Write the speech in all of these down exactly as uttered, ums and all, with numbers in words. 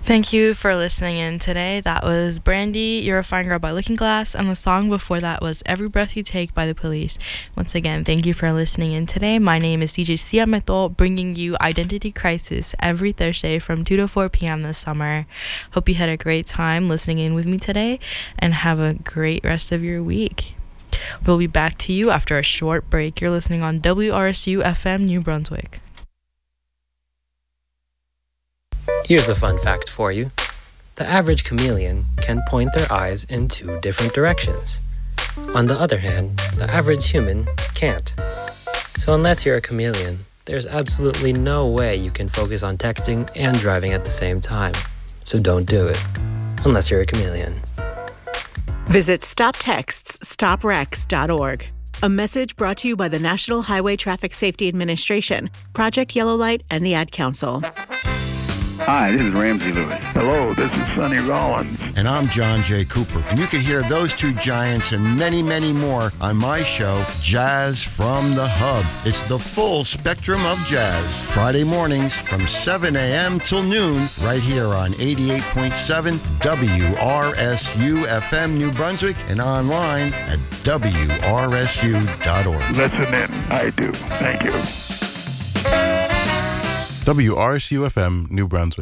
Thank you for listening in today. That was Brandy, You're a Fine Girl by Looking Glass, and the song before that was Every Breath You Take by The Police. Once again, thank you for listening in today. My name is D J Sia Meto, bringing you Identity Crisis every Thursday from two to four p.m. this summer. Hope you had a great time listening in with me today, and have a great rest of your week. We'll be back to you after a short break. You're listening on W R S U F M New Brunswick. Here's a fun fact for you. The average chameleon can point their eyes in two different directions. On the other hand, the average human can't. So unless you're a chameleon, there's absolutely no way you can focus on texting and driving at the same time. So don't do it, unless you're a chameleon. Visit stop texts stop wrecks dot org. A message brought to you by the National Highway Traffic Safety Administration, Project Yellow Light, and the Ad Council. Hi, this is Ramsey Lewis. Hello, this is Sonny Rollins. And I'm John J. Cooper. And you can hear those two giants and many, many more on my show, Jazz from the Hub. It's the full spectrum of jazz. Friday mornings from seven a.m. till noon, right here on eighty-eight point seven W R S U F M New Brunswick and online at W R S U dot org. Listen in. I do. Thank you. W R S U F M, New Brunswick.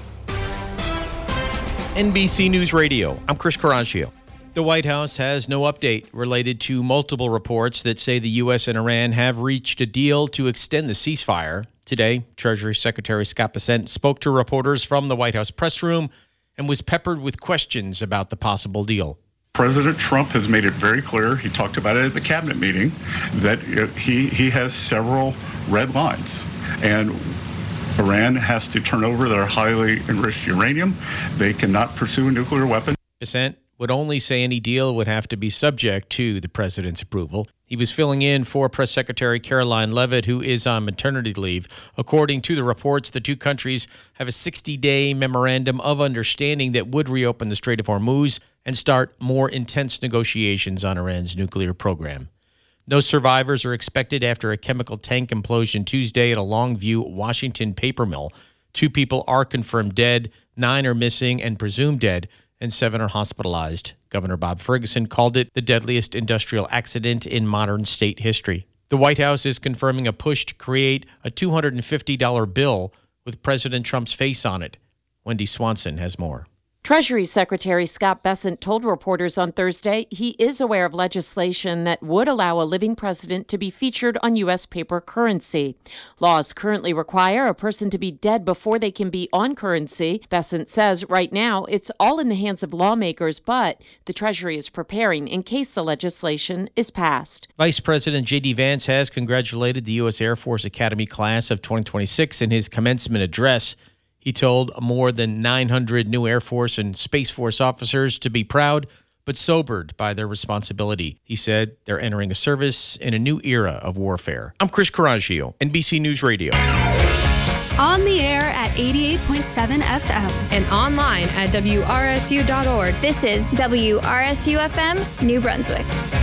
N B C News Radio, I'm Chris Caraccio. The White House has no update related to multiple reports that say the U S and Iran have reached a deal to extend the ceasefire. Today, Treasury Secretary Scott Bessent spoke to reporters from the White House press room and was peppered with questions about the possible deal. President Trump has made it very clear, he talked about it at the cabinet meeting, that he, he has several red lines. And Iran has to turn over their highly enriched uranium. They cannot pursue a nuclear weapon. Bessent would only say any deal would have to be subject to the president's approval. He was filling in for Press Secretary Caroline Leavitt, who is on maternity leave. According to the reports, the two countries have a sixty-day memorandum of understanding that would reopen the Strait of Hormuz and start more intense negotiations on Iran's nuclear program. No survivors are expected after a chemical tank implosion Tuesday at a Longview, Washington paper mill. Two people are confirmed dead, nine are missing and presumed dead, and seven are hospitalized. Governor Bob Ferguson called it the deadliest industrial accident in modern state history. The White House is confirming a push to create a two hundred fifty dollars bill with President Trump's face on it. Wendy Swanson has more. Treasury Secretary Scott Bessent told reporters on Thursday he is aware of legislation that would allow a living president to be featured on U S paper currency. Laws currently require a person to be dead before they can be on currency. Bessent says right now it's all in the hands of lawmakers, but the Treasury is preparing in case the legislation is passed. Vice President J D. Vance has congratulated the U S Air Force Academy class of twenty twenty-six in his commencement address. He told more than nine hundred new Air Force and Space Force officers to be proud, but sobered by their responsibility. He said they're entering a service in a new era of warfare. I'm Chris Caraccio, N B C News Radio. On the air at eighty-eight point seven F M. And online at W R S U dot org. This is W R S U F M, New Brunswick.